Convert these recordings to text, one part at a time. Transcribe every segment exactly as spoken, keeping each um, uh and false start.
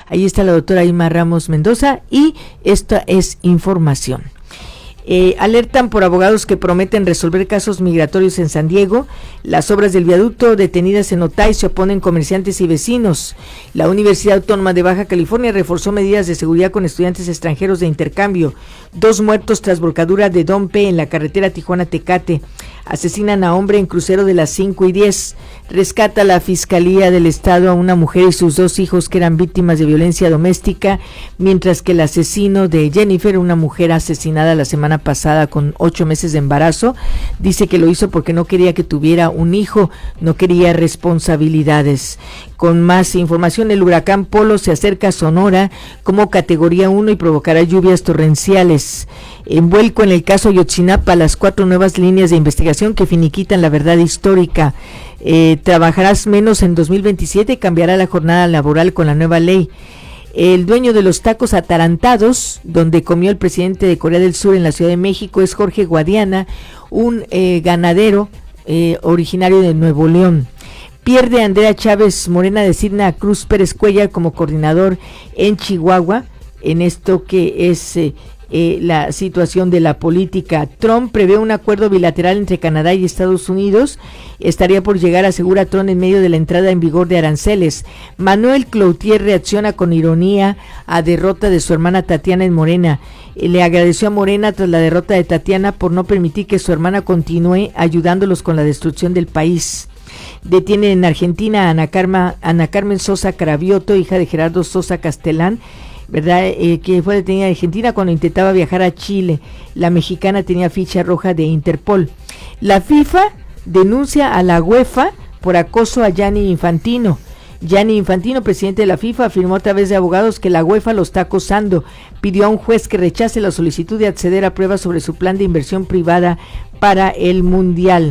Ahí está la doctora Ima Ramos Mendoza y esta es información. Eh, alertan por abogados que prometen resolver casos migratorios en San Diego. Las obras del viaducto detenidas en Otay se oponen comerciantes y vecinos. La Universidad Autónoma de Baja California reforzó medidas de seguridad con estudiantes extranjeros de intercambio. Dos muertos tras volcadura de Dompe en la carretera Tijuana-Tecate. Asesinan a hombre en crucero de las cinco y diez. Rescata la Fiscalía del Estado a una mujer y sus dos hijos que eran víctimas de violencia doméstica, mientras que el asesino de Jennifer, una mujer asesinada la semana pasada con ocho meses de embarazo, dice que lo hizo porque no quería que tuviera un hijo, no quería responsabilidades. Con más información, el huracán Polo se acerca a Sonora como categoría uno y provocará lluvias torrenciales. Envuelco en el caso Ayotzinapa las cuatro nuevas líneas de investigación que finiquitan la verdad histórica. Eh, trabajarás menos en dos mil veintisiete, cambiará la jornada laboral con la nueva ley. El dueño de los tacos atarantados, donde comió el presidente de Corea del Sur en la Ciudad de México, es Jorge Guadiana, un eh, ganadero eh, originario de Nuevo León. Pierde Andrea Chávez Morena, designa a Cruz Pérez Cuellar como coordinador en Chihuahua, en esto que es eh, eh, la situación de la política. Trump prevé un acuerdo bilateral entre Canadá y Estados Unidos, estaría por llegar, asegura Trump, en medio de la entrada en vigor de aranceles. Manuel Cloutier reacciona con ironía a derrota de su hermana Tatiana en Morena. Le agradeció a Morena tras la derrota de Tatiana por no permitir que su hermana continúe ayudándolos con la destrucción del país. Detienen en Argentina a Ana, Carma, Ana Carmen Sosa Cravioto, hija de Gerardo Sosa Castelán, ¿verdad? Eh, que fue detenida en Argentina cuando intentaba viajar a Chile. La mexicana tenía ficha roja de Interpol. La FIFA denuncia a la UEFA por acoso a Gianni Infantino. Gianni Infantino, presidente de la FIFA, afirmó a través de abogados que la UEFA lo está acosando. Pidió a un juez que rechace la solicitud de acceder a pruebas sobre su plan de inversión privada para el Mundial.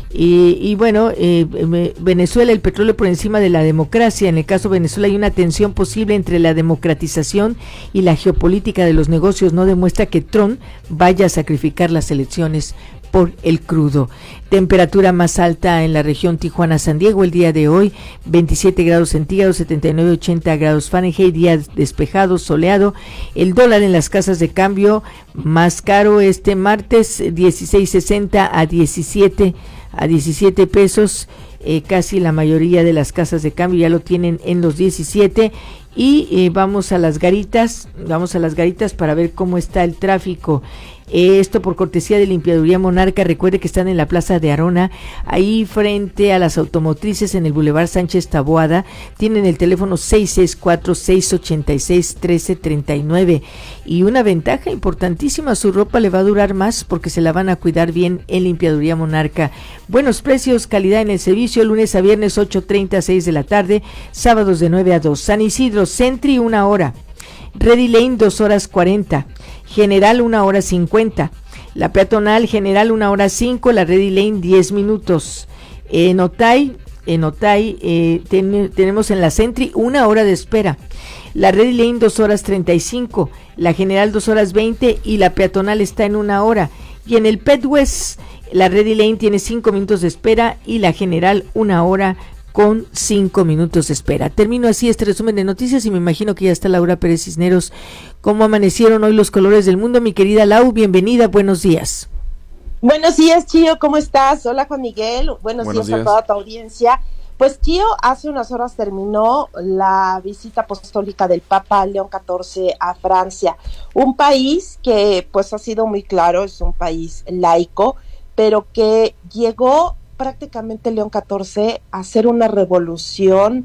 Y, y bueno, eh, Venezuela, el petróleo por encima de la democracia. En el caso de Venezuela hay una tensión posible entre la democratización y la geopolítica de los negocios. No demuestra que Trump vaya a sacrificar las elecciones por el crudo. Temperatura más alta en la región Tijuana-San Diego el día de hoy, veintisiete grados centígrados, setenta y nueve a ochenta grados Fahrenheit, día despejado, soleado. El dólar en las casas de cambio más caro este martes, dieciséis sesenta a diecisiete a diecisiete pesos, eh, casi la mayoría de las casas de cambio ya lo tienen en los diecisiete. Y eh, vamos a las garitas, vamos a las garitas para ver cómo está el tráfico. Eh, esto por cortesía de Limpiaduría Monarca. Recuerde que están en la Plaza de Arona, ahí frente a las automotrices en el Boulevard Sánchez Taboada. Tienen el teléfono seis seis cuatro, seis ocho seis, uno tres tres nueve. Y una ventaja importantísima, su ropa le va a durar más porque se la van a cuidar bien en Limpiaduría Monarca. Buenos precios, calidad en el servicio, lunes a viernes ocho treinta a seis de la tarde, sábados de nueve a dos. San Isidro, Sentry una hora, Ready Lane dos horas cuarenta, General una hora cincuenta, la peatonal General una hora cinco, la Ready Lane diez minutos. En Otay, en Otay eh, ten, tenemos en la Sentry una hora de espera, la Ready Lane dos horas treinta y cinco, la General dos horas veinte y la peatonal está en una hora. Y en el Pet West, la Ready Lane tiene cinco minutos de espera y la General una hora con cinco minutos de espera. Termino así este resumen de noticias y me imagino que ya está Laura Pérez Cisneros. ¿Cómo amanecieron hoy los colores del mundo? Mi querida Lau, bienvenida, buenos días. Buenos días, Chío, ¿cómo estás? Hola, Juan Miguel, buenos, buenos días, días a toda tu audiencia. Pues, Chío, hace unas horas terminó la visita apostólica del Papa León catorce a Francia, un país que pues ha sido muy claro, es un país laico, pero que llegó prácticamente León catorce a hacer una revolución,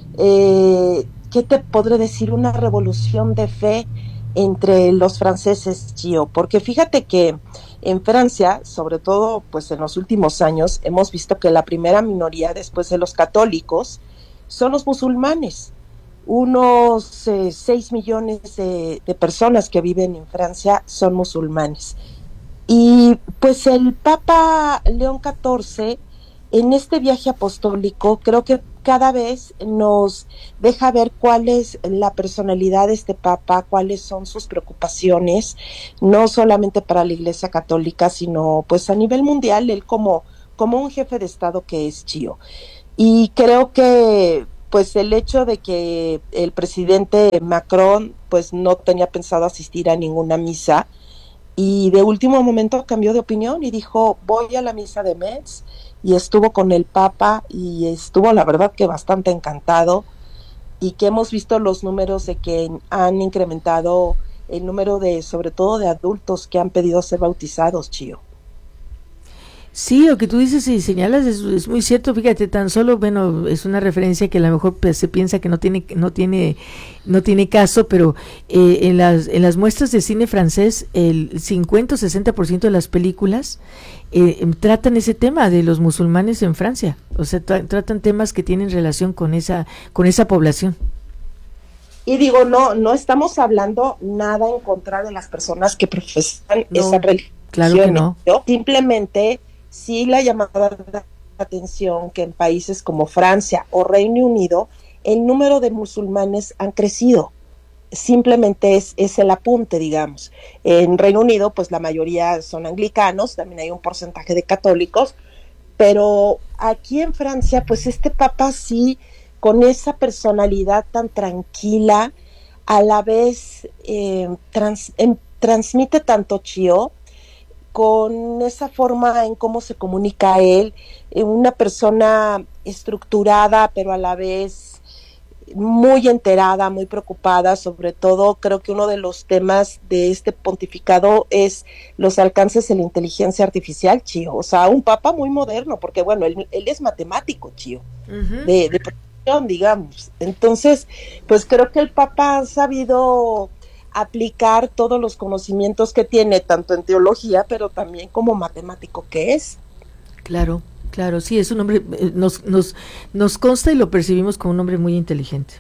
eh, ¿qué te podré decir? Una revolución de fe entre los franceses, Chío, porque fíjate que en Francia, sobre todo pues en los últimos años, hemos visto que la primera minoría después de los católicos son los musulmanes. Unos eh, seis millones de, de personas que viven en Francia son musulmanes. Y pues el Papa León catorce, en este viaje apostólico, creo que cada vez nos deja ver cuál es la personalidad de este Papa, cuáles son sus preocupaciones, no solamente para la Iglesia Católica, sino pues a nivel mundial, él como, como un jefe de Estado que es Chío. Y creo que pues el hecho de que el presidente Macron pues no tenía pensado asistir a ninguna misa y de último momento cambió de opinión y dijo voy a la misa de Metz, y estuvo con el Papa y estuvo la verdad que bastante encantado, y que hemos visto los números de que han incrementado el número de, sobre todo de adultos que han pedido ser bautizados, Chío. Sí, lo que tú dices y señalas es, es muy cierto. Fíjate, tan solo, bueno, es una referencia que a lo mejor pues, se piensa que no tiene, no tiene, no tiene caso, pero eh, en las, en las muestras de cine francés, el cincuenta o sesenta por ciento de las películas eh, tratan ese tema de los musulmanes en Francia. O sea, tra- tratan temas que tienen relación con esa, con esa población. Y digo, no, no estamos hablando nada en contra de las personas que profesan no, esa religión. Claro que no. Simplemente sí la llamada de atención que en países como Francia o Reino Unido el número de musulmanes han crecido. Simplemente es, es el apunte, digamos. En Reino Unido, pues la mayoría son anglicanos, también hay un porcentaje de católicos, pero aquí en Francia, pues este papa sí, con esa personalidad tan tranquila, a la vez eh, trans, eh, transmite tanto Chío, con esa forma en cómo se comunica él, una persona estructurada, pero a la vez muy enterada, muy preocupada. Sobre todo, creo que uno de los temas de este pontificado es los alcances de la inteligencia artificial, Chío. O sea, un papa muy moderno, porque bueno, él, él es matemático, Chío, uh-huh. de, de profesión, digamos. Entonces, pues creo que el papa ha sabido aplicar todos los conocimientos que tiene, tanto en teología, pero también como matemático que es. Claro, claro, sí, es un hombre, nos, nos, nos consta y lo percibimos como un hombre muy inteligente.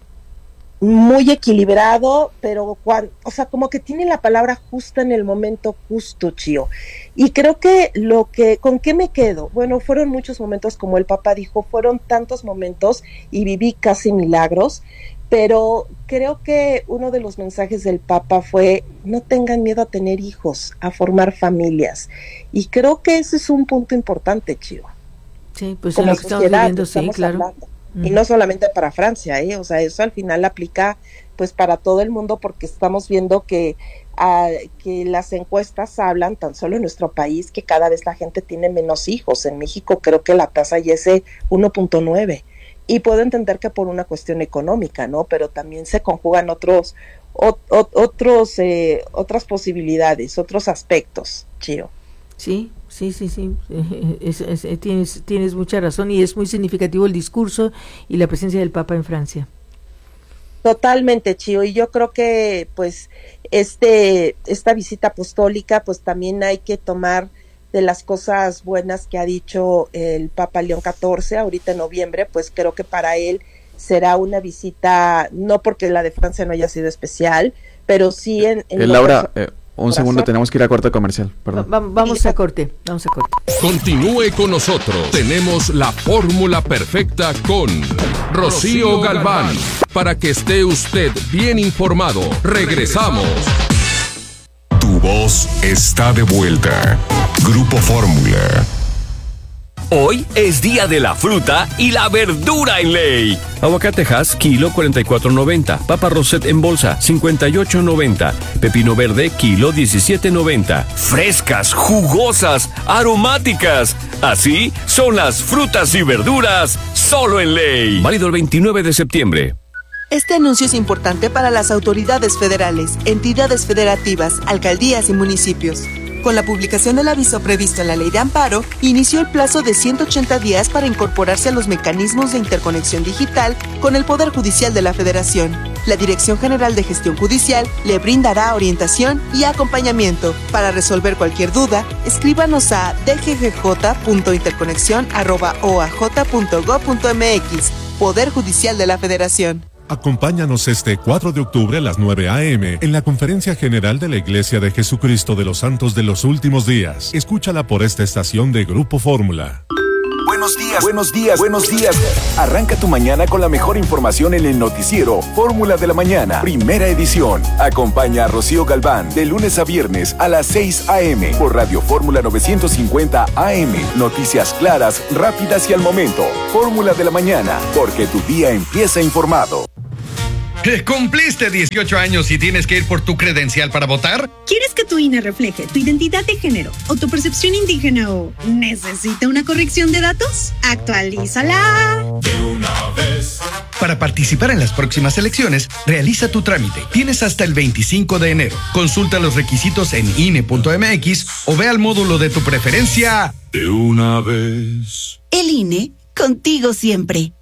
Muy equilibrado, pero cuando, o sea, como que tiene la palabra justa en el momento justo, Chío. Y creo que lo que, ¿con qué me quedo? Bueno, fueron muchos momentos, como el Papa dijo, fueron tantos momentos y viví casi milagros, pero creo que uno de los mensajes del Papa fue: no tengan miedo a tener hijos, a formar familias. Y creo que ese es un punto importante, Chío. Sí, pues en lo que estamos viviendo, sí, claro. Hablando. Mm. Y no solamente para Francia, ¿eh? O sea, eso al final aplica pues para todo el mundo, porque estamos viendo que, uh, que las encuestas hablan, tan solo en nuestro país, que cada vez la gente tiene menos hijos. En México creo que la tasa ya es uno punto nueve. Y puedo entender que por una cuestión económica, ¿no? Pero también se conjugan otros, o, o, otros, eh, otras posibilidades, otros aspectos, Chío. Sí, sí, sí, sí. Es, es, es, tienes, tienes mucha razón, y es muy significativo el discurso y la presencia del Papa en Francia. Totalmente, Chío, y yo creo que pues este esta visita apostólica pues también hay que tomar de las cosas buenas que ha dicho el Papa León catorce ahorita en noviembre. Pues creo que para él será una visita, no porque la de Francia no haya sido especial, pero sí en... en eh, Laura, eh, un segundo, tenemos que ir a corte comercial, perdón. Va, vamos a corte, vamos a corte. Continúe con nosotros, tenemos la fórmula perfecta con Rocío Galván, para que esté usted bien informado. Regresamos. Tu voz está de vuelta. Grupo Fórmula. Hoy es día de la fruta y la verdura en ley. Aguacatejas, kilo cuarenta y cuatro noventa. Papa Roset en bolsa, cincuenta y ocho noventa. Pepino verde, kilo diecisiete noventa. Frescas, jugosas, aromáticas. Así son las frutas y verduras, solo en ley. Válido el veintinueve de septiembre. Este anuncio es importante para las autoridades federales, entidades federativas, alcaldías y municipios. Con la publicación del aviso previsto en la Ley de Amparo, inició el plazo de ciento ochenta días para incorporarse a los mecanismos de interconexión digital con el Poder Judicial de la Federación. La Dirección General de Gestión Judicial le brindará orientación y acompañamiento. Para resolver cualquier duda, escríbanos a d g g j punto interconexión arroba o a j punto gob punto m x. Poder Judicial de la Federación. Acompáñanos este cuatro de octubre a las nueve a eme en la Conferencia General de la Iglesia de Jesucristo de los Santos de los Últimos Días. Escúchala por esta estación de Grupo Fórmula. Buenos buenos días, buenos días, buenos días. Arranca tu mañana con la mejor información en el noticiero Fórmula de la Mañana, primera edición. Acompaña a Rocío Galván de lunes a viernes a las seis a.m. por Radio Fórmula novecientos cincuenta A M. Noticias claras, rápidas y al momento. Fórmula de la Mañana, porque tu día empieza informado. ¿Cumpliste dieciocho años y tienes que ir por tu credencial para votar? ¿Quieres que tu I N E refleje tu identidad de género o tu percepción indígena o necesita una corrección de datos? ¡Actualízala! De una vez. Para participar en las próximas elecciones, realiza tu trámite. Tienes hasta el veinticinco de enero. Consulta los requisitos en I N E punto M X o ve al módulo de tu preferencia. De una vez. El I N E, contigo siempre.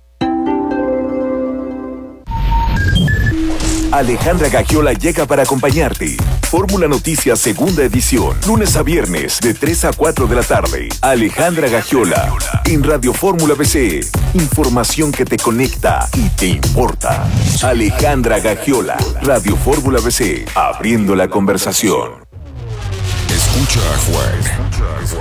Alejandra Gagiola llega para acompañarte. Fórmula Noticias segunda edición, lunes a viernes de tres a cuatro de la tarde. Alejandra Gagiola en Radio Fórmula B C. Información que te conecta y te importa. Alejandra Gagiola, Radio Fórmula B C, abriendo la conversación. Escucha a Juan.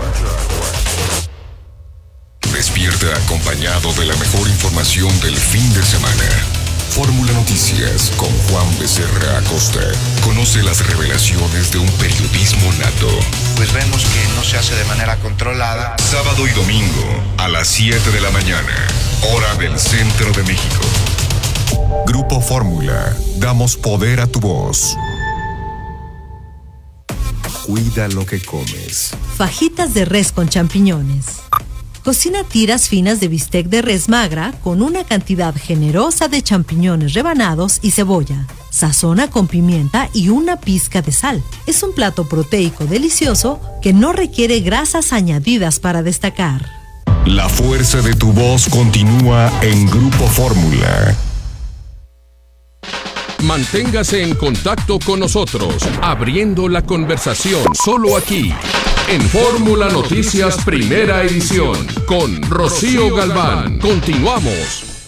Despierta acompañado de la mejor información del fin de semana. Fórmula Noticias con Juan Becerra Acosta. Conoce las revelaciones de un periodismo nato. Pues vemos que no se hace de manera controlada. Sábado y domingo a las siete de la mañana, hora del centro de México. Grupo Fórmula. Damos poder a tu voz. Cuida lo que comes. Fajitas de res con champiñones. Cocina tiras finas de bistec de res magra con una cantidad generosa de champiñones rebanados y cebolla. Sazona con pimienta y una pizca de sal. Es un plato proteico delicioso que no requiere grasas añadidas para destacar. La fuerza de tu voz continúa en Grupo Fórmula. Manténgase en contacto con nosotros, abriendo la conversación solo aquí, en Fórmula Noticias Primera Edición, con Rocío Galván. Continuamos.